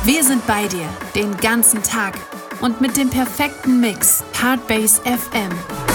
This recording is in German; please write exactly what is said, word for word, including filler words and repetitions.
Wir sind bei dir den ganzen Tag und mit dem perfekten Mix Heartbase F M.